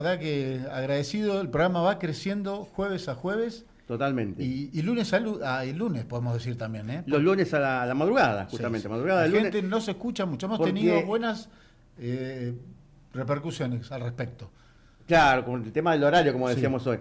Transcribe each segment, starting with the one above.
La verdad que agradecido, el programa va creciendo jueves a jueves Totalmente. y lunes y lunes podemos decir también, ¿eh? Los lunes a la madrugada, Sí, justamente, sí. madrugada La del lunes, gente no se escucha mucho, hemos tenido porque, buenas eh, repercusiones al respecto. claro, con el tema del horario, como Sí, decíamos hoy,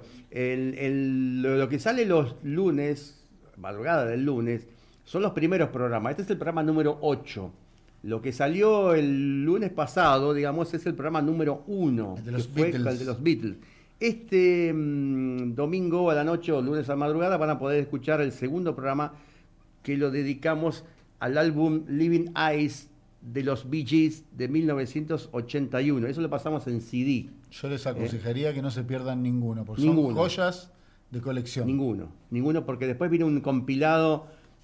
lo que sale los lunes, madrugada del lunes, son los primeros programas. Este es el programa número 8. Lo que salió el lunes pasado, digamos, es el programa número el 1, de que los fue el de Beatles. los Beatles. Este domingo a la noche o lunes a la madrugada van a poder escuchar el segundo programa que lo dedicamos al álbum Living Eyes de los Bee Gees de 1981. Eso lo pasamos en CD. Yo les ¿Eh? aconsejaría que no se pierdan ninguno, porque son Ninguno, joyas de colección. ninguno, porque después viene un compilado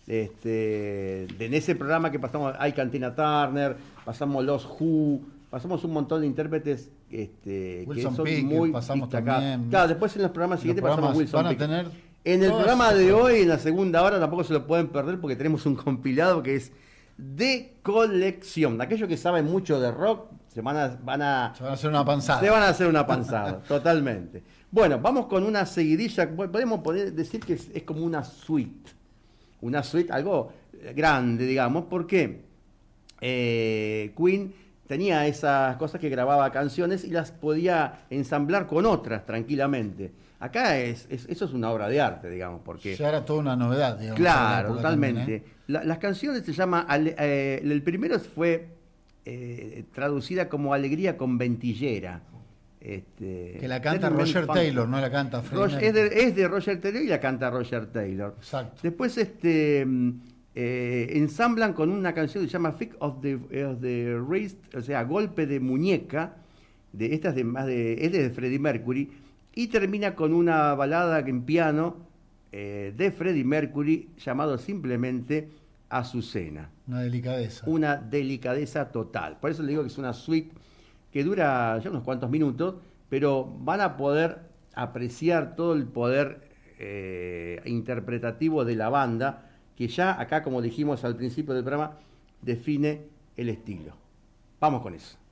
en ese programa que pasamos, hay Cantina Turner, pasamos los Who, pasamos un montón de intérpretes que Wilson son Pickett muy pasamos destacados. también. Claro, después en los programas Los siguientes pasamos programas Wilson van a Pickett. tener En el todas programa esas de joyas. hoy, en la segunda hora, tampoco se lo pueden perder porque tenemos un compilado que es de colección. Aquellos que saben mucho de rock Se van a hacer una panzada. se van a hacer una panzada, totalmente. Bueno, vamos con una seguidilla, podemos decir que es como una suite, algo grande, digamos, porque Queen tenía esas cosas que grababa canciones y las podía ensamblar con otras tranquilamente. Acá eso es una obra de arte, digamos, porque Ya era toda una novedad, digamos, para la claro, época totalmente. también, ¿eh? Las canciones se llama, el primero fue traducida como Alegría con Ventillera. Que la canta Roger Taylor, no la canta Freddie Mercury. Es de Roger Taylor y la canta Roger Taylor. Exacto. Después ensamblan con una canción que se llama Flick of the Wrist, o sea, golpe de muñeca, esta es de Freddie Mercury, y termina con una balada en piano de Freddie Mercury llamado simplemente Azucena. Una delicadeza. Una delicadeza total. Por eso le digo que es una suite que dura ya unos cuantos minutos, pero van a poder apreciar todo el poder interpretativo de la banda, que ya acá, como dijimos al principio del programa, define el estilo. Vamos con eso.